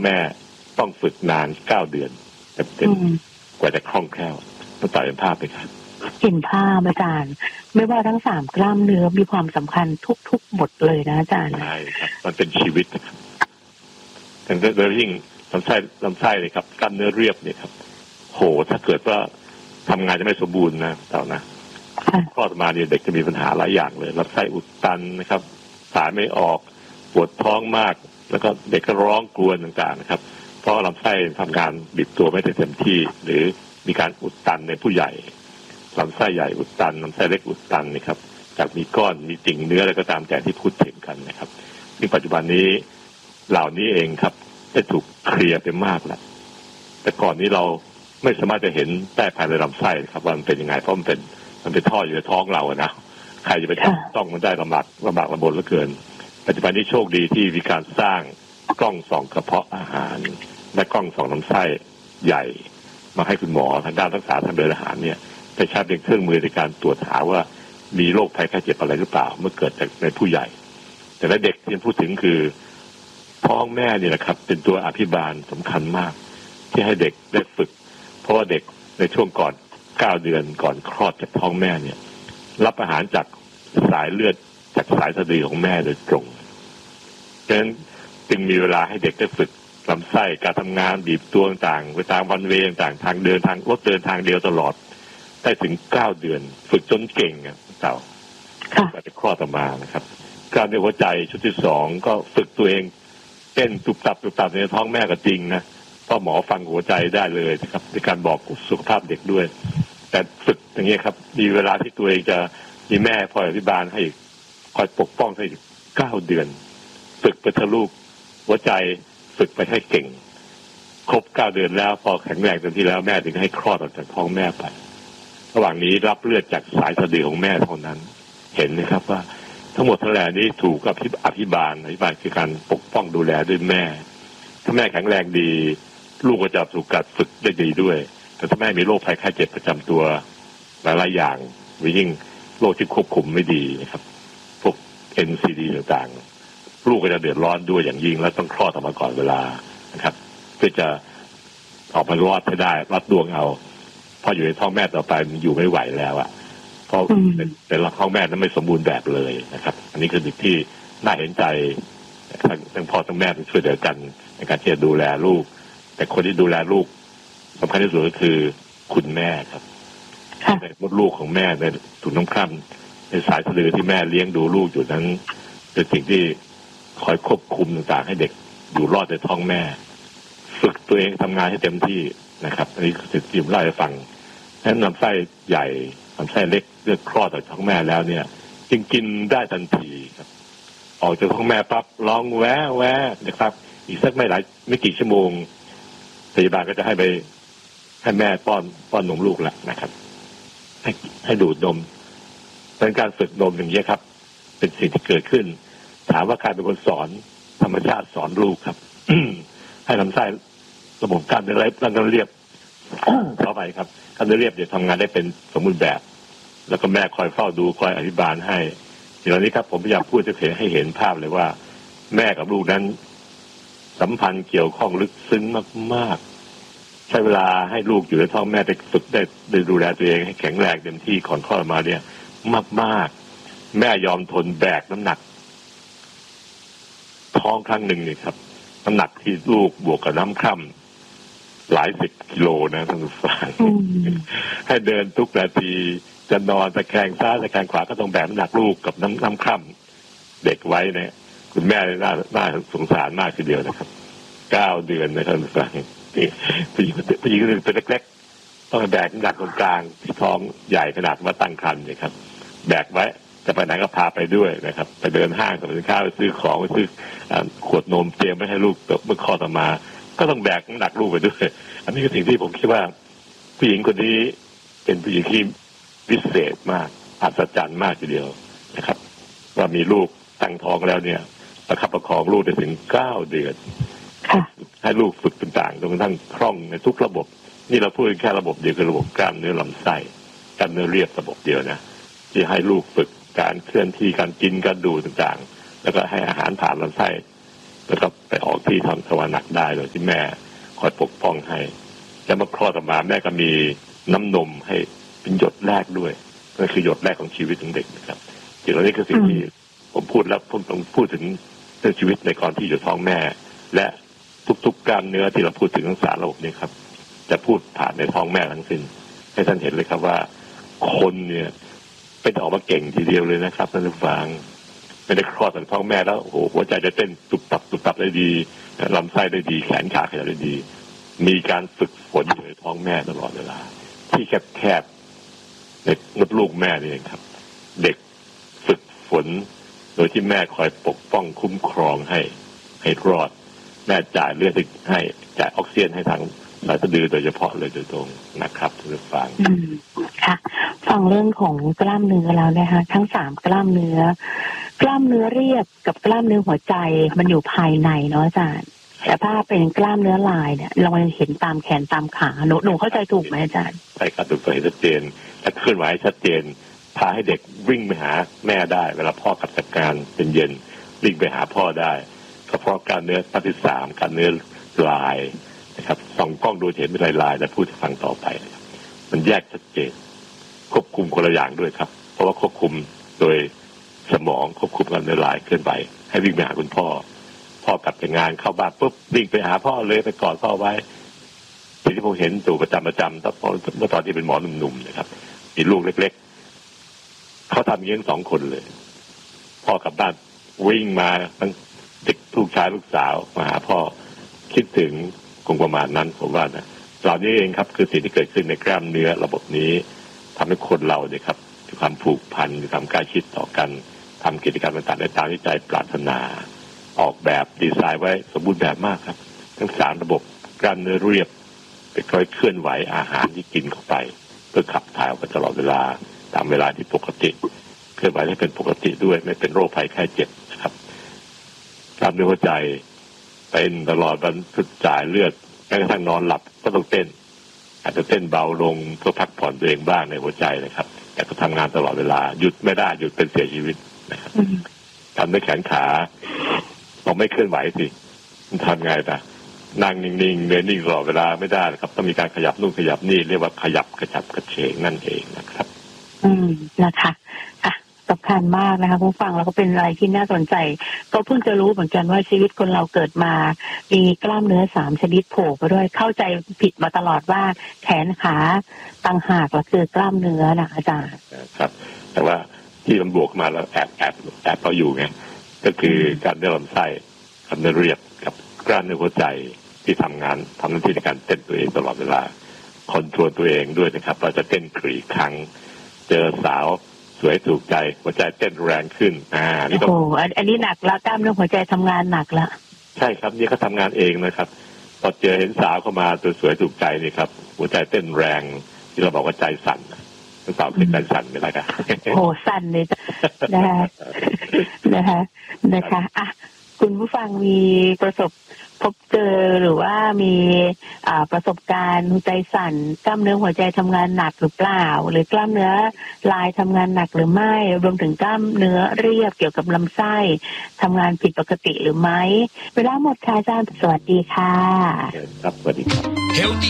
แม่ต้องฝึกนาน9 เดือนเต็มกว่าจะคล่องแคล่วต้องต่อเป็นภาพไปครับเห็นภาพอาจารย์ไม่ว่าทั้ง3กล้ามเนื้อมีความสำคัญทุกบทเลยนะอาจารย์ใช่ครับมันเป็นชีวิตนะครับแต่โดยยิ่งลำไส้เลยครับกล้ามเนื้อเรียบเนี่ยครับโหถ้าเกิดว่าทำงานจะไม่สมบูรณ์นะเต่านะคลอดมาเนี่ยเด็กจะมีปัญหาหลายอย่างเลยลำไส้อุดตันนะครับสายไม่ออกปวดท้องมากแล้วก็เด็กก็ร้องกรวนต่างๆนะครับเพราะลำไส้ทำงานบีบตัวไม่ได้เต็มที่หรือมีการอุดตันในผู้ใหญ่ลำไส้ใหญ่อุดตันลำไส้เล็กอุดตันนะครับจากมีก้อนมีติ่งเนื้ออะไรก็ตามแต่ที่พูดถึงกันนะครับซึ่งปัจจุบันนี้เหล่านี้เองครับได้ถูกเคลียร์ไปมากแล้วแต่ก่อนนี้เราไม่สามารถจะเห็นใต้ภายในลำไส้ครับว่ามันเป็นยังไงเพราะมันเป็นท่ออยู่ในท้องเราอะนะใครจะไปต้องมันได้ลำบากลำบนเหลือเกินปัจจุบันนี้โชคดีที่มีการสร้างกล้องส่องกระเพาะอาหารและกล้องส่องลำไส้ใหญ่มาให้คุณหมอทางด้านรักษาทางเดินอาหารเนี่ยได้ใช้เป็นเครื่องมือในการตรวจหาว่ามีโรคภัยไข้เจ็บอะไรหรือเปล่าเมื่อเกิดจากในผู้ใหญ่แต่และเด็กที่พูดถึงคือท้องแม่เนี่ยนะครับเป็นตัวอภิบาลสำคัญมากที่ให้เด็กได้ฝึกเพราะว่าเด็กในช่วงก่อน9 เดือนก่อนคลอดจากท้องแม่เนี่ยรับอาหารจากสายเลือดจากสายสะดือของแม่โดยตรงฉะนั้นจึงมีเวลาให้เด็กได้ฝึกลำไส้การทำงานบีบตัวต่างไปตามวันเวย์ต่างทางเดินทางรถเดินทางเดียวตลอดได้ถึง9 เดือนฝึกจนเก่งอ่ะเต่าก็จะคลอดออกมานะครับการในหัวใจชุดที่2ก็ฝึกตัวเองเต้นตุบตับในท้องแม่ก็จริงนะเพราะหมอฟังหัวใจได้เลยนะครับในการบอกสุขภาพเด็กด้วยแต่ฝึกอย่างนี้ครับมีเวลาที่ตัวเองจะมีแม่คอยอภิบาลให้คอยปกป้องให้9 เดือนฝึกไปทะลุหัวใจฝึกไปให้เก่งครบ9 เดือนแล้วพอแข็งแรงเต็มที่แล้วแม่ถึงให้คลอดออกจากท้องแม่ไประหว่างนี้รับเลือดจากสายสะดือของแม่เท่านั้นเห็นนะครับว่าทั้งหมดทั้งแหล่นี้ถูกอภิบาลคือการปกป้องดูแลด้วยแม่ถ้าแม่แข็งแรงดีลูกก็จะถูกกัดฝึกได้ดีด้วยแต่ถ้าแม่มีโรคภัยไข้เจ็บประจำตัวหลายๆอย่างยิ่งโรคที่ควบคุมไม่ดีนะครับพวก NCD ต่างๆลูกก็จะเดือดร้อนด้วยอย่างยิ่งและต้องคลอดออกมาก่อนเวลานะครับเพื่อจะออกมารอดให้ได้รัดดวงเอาพออยู่ในท้องแม่ต่อไปมันอยู่ไม่ไหวแล้วอะเพราะเป็นท้องแม่นั้นไม่สมบูรณ์แบบเลยนะครับอันนี้คือสิ่งที่น่าเห็นใจทั้งพ่อทั้งแม่ต้องช่วยเหลือกันในการที่จะดูแลลูกแต่คนที่ดูแลลูกสำคัญที่สุดก็คือคุณแม่ครับในมดลูกของแม่ในถุงน้ำคร่ำในสายสะดือที่แม่เลี้ยงดูลูกอยู่นั้นเป็นสิ่งที่คอยควบคุมต่างๆให้เด็กอยู่รอดในท้องแม่ฝึกตัวเองทำงานให้เต็มที่นะครับอันนี้คือสิ่งที่ผมเล่าให้ฟังนั้นลำไส้ใหญ่ลำไส้เล็กเลือดคลอดออกจากท้องแม่แล้วเนี่ยจึงกินได้ทันทีครับออกจากท้องแม่ปั๊บร้องแวะนะครับอีกสักไม่กี่ชั่วโมงพยาบาลก็จะให้แม่ป้อนนมลูกแล้วนะครับให้ดูดนมเป็นการฝึกนมอย่างนี้ครับเป็นสิ่งที่เกิดขึ้นถามว่าใครเป็นคนสอนธรรมชาติสอนลูกครับ ให้ลำไส้ระบบการเดินเรียบต่อไปครับการเดินเรียบเดี๋ยวทำงานได้เป็นสมบูรณ์แบบแล้วก็แม่คอยเฝ้าดูคอยอธิบายให้ทีนี้ครับผมพยายามพูดให้เห็นภาพเลยว่าแม่กับลูกนั้นสัมพันธ์เกี่ยวข้องลึกซึ้งมากๆใช้เวลาให้ลูกอยู่ในท้องแม่ได้ฝึกได้ดูแลตัวเองให้แข็งแรงเต็มที่ก่อนคลอดมาเนี่ยมากๆแม่ยอมทนแบกน้ำหนักท้องครั้งหนึ่งนี่ครับน้ำหนักที่ลูกบวกกับน้ำคร่ำหลาย10 กิโลนะท่านผู้ฟังให้เดินทุกนาทีจะนอนตะแคงซ้ายตะแคงขวาก็ต้องแบกน้ำหนักลูกกับน้ำคร่ำเด็กไว้เนี่ยคุณแม่น่าสงสารมากทีเดียวนะครับ9 เดือนนะท่านผู้ฟังผู้หญิงตัวเล็กๆต้องแบกน้ำหนักตรงกลางที่ท้องใหญ่ขนาดมาตั้งครรภ์เนี่ยครับแบกไว้จะไปไหนก็พาไปด้วยนะครับไปเดินห้างสรรพสินค้าไปซื้อของไปซื้อขวดนมเตรียมไว้ให้ลูกเมื่อคลอดออกมาก็ต้องแบกน้ำหนักลูกไปด้วยอันนี้คือสิ่งที่ผมคิดว่าผู้หญิงคนนี้เป็นผู้หญิงที่พิเศษมากอัศจรรย์มากทีเดียวนะครับว่ามีลูกตั้งท้องแล้วเนี่ยประคับประคองลูกได้ถึง9 เดือนให้ลูกฝึกต่างๆจนกระทั่งคล่องในทุกระบบนี่เราพูดแค่ระบบเดียวคือระบบกล้ามเนื้อลำไส้กล้ามเนื้อเรียบระบบเดียวนะที่ให้ลูกฝึกการเคลื่อนที่การกินการดูต่างๆแล้วก็ให้อาหารผ่านลำไส้แล้วก็ไปออกที่ทำทวารหนักได้โดยที่แม่คอยปกป้องให้แล้วมาคลอดออกมาแม่ก็มีน้ำนมให้เป็นหยดแรกด้วยนั่นคือหยดแรกของชีวิตของเด็กนะครับสิ่งเหล่านี้คือสิ่งที่ผมพูดแล้วผมต้องพูดถึงเรื่องชีวิตในก่อนที่อยู่ท้องแม่และทุกๆกล้ามเนื้อที่เราพูดถึงทั้ง3ระบบนี้ครับจะพูดผ่านในท้องแม่ทั้งสิ้นให้ท่านเห็นเลยครับว่าคนเนี่ยเป็นออกมาเก่งทีเดียวเลยนะครับท่านผู้ฟังไม่ได้คลอดจากท้องแม่แล้วโอ้โหหัวใจจะเต้นตุบตับได้ดีลำไส้ได้ดีแขนขาขยับได้ดีมีการฝึกฝนอยู่ในท้องแม่ตลอดเวลาที่แคบในมดลูกแม่นี่เองครับเด็กฝึกฝนโดยที่แม่คอยปกป้องคุ้มครองให้รอดแม่จ่ายเลือดให้จ่ายออกซิเจนให้ทางสายสะดือโดยเฉพาะเลยโดยตรงนะครับท่านผู้ฟังค่ะฟังเรื่องของกล้ามเนื้อแล้วนะคะทั้ง3กล้ามเนื้อกล้ามเนื้อเรียบกับกล้ามเนื้อหัวใจมันอยู่ภายในเนาะอาจารย์แต่ถ้าเป็นกล้ามเนื้อลายเนี่ยเราเห็นตามแขนตามขาหนูเข้าใจถูกไหมอาจารย์ใช่ครับถูกต้องชัดเจนและเคลื่อนไหวชัดเจนพาให้เด็กวิ่งไปหาแม่ได้เวลาพ่อกลับจากการเป็นเย็นวิ่งไปหาพ่อได้กระเพาะกล้ามเนื้อท่าที่3กล้ามเนื้อลายนะครับส่องกล้องดูเห็นเป็นลายๆและพูดฟังต่อไปนะครับมันแยกชัดเจนควบคุมคนละอย่างด้วยครับเพราะว่าควบคุมโดยสมองควบคุมกล้ามเนื้อลายเคลื่อนไหวให้วิ่งไปหาคุณพ่อกลับจากงานเข้าบ้านปุ๊บวิ่งไปหาพ่อเลยไปกอดพ่อไว้ที่ผมเห็นตู่ประจำเมื่อตอนที่เป็นหมอหนุ่มๆนะครับมีลูกเล็กๆเขาทำอย่างนี้2 คนเลยพ่อกลับบ้านวิ่งมาทั้งเด็กลูกชายลูกสาวมาหาพ่อคิดถึงคงประมาณนั้นผมว่านะเหล่านี้เองครับคือสิ่งที่เกิดขึ้นในกล้ามเนื้อระบบนี้ทำให้คนเราเนี่ยครับมีความผูกพันมีความใกล้ชิดต่อกันทำกิจกรรมต่างๆได้ตามที่ใจปรารถนาออกแบบดีไซน์ไว้สมบูรณ์แบบมากครับทั้ง3ระบบกล้ามเนื้อเรียบไปคอยเคลื่อนไหวอาหารที่กินเข้าไปเพื่อขับถ่ายออกไปตลอดเวลาตามเวลาที่ปกติเคลื่อนไหวให้เป็นปกติด้วยไม่เป็นโรคภัยไข้เจ็บนะครับกล้ามเนื้อหัวใจเป็นตลอดวันสุดจ่ายเลือดแม้กระทั่งนอนหลับก็ต้องเต้นอาจจะเต้นเบาลงเพื่อพักผ่อนตัวเองบ้างในหัวใจนะครับแต่ก็ทำงานตลอดเวลาหยุดไม่ได้หยุดเป็นเสียชีวิตนะครับทำด้วยแขนขาต้องไม่เคลื่อนไหวสิมันทำไงนะนั่งนิ่งๆเดินนิ่งตลอดเวลาไม่ได้ครับต้องมีการขยับนู่นขยับนี่เรียกว่าขยับกระฉับกระเฉงนั่นเองนะครับนะคะสำคัญมากนะคะผู้ฟังแล้วก็เป็นอะไรที่น่าสนใจก็เพิ่งจะรู้เหมือนกันว่าชีวิตคนเราเกิดมามีกล้ามเนื้อ3ชนิดโผล่มาด้วยเข้าใจผิดมาตลอดว่าแขนขาต่างหากก็คือกล้ามเนื้อนะอาจารย์ครับแต่ว่าที่มันบวกมาแล้วแอบเราอยู่ไงก็คือการเดินลำไส้กล้ามเนื้อเรียบกับกล้ามเนื้อหัวใจที่ทำหน้าที่ในการเต้นตัวเองตลอดเวลาคอนโทรลตัวเองด้วยนะครับเราจะเต้นกี่ครั้งเจอสาวสวยถูกใจหัวใจเต้นแรงขึ้นนี่ต้องอันนี้หนักแล้วกล้ามเนื้อหัวใจทำงานหนักแล้วใช่ครับนี่เขาทำงานเองนะครับพอเจอเห็นสาวเข้ามาตัวสวยถูกใจนี่ครับหัวใจเต้นแรงที่เราบอกว่าใจสั่นสาวเป็นใจสั่นไม่ได้ครับโอ้สั่นเลยนะคะอ่ะคุณผู้ฟังมีประสบพบเจอหรือว่ามีประสบการณ์หัวใจสั่นกล้ามเนื้อหัวใจทำงานหนักหรือเปล่าหรือกล้ามเนื้อลายทำงานหนักหรือไม่รวมถึงกล้ามเนื้อเรียบเกี่ยวกับลำไส้ทำงานผิดปกติหรือไม่เวลาหมดค่ะอาจารย์สวัสดีค่ะครับสวัสดีครับ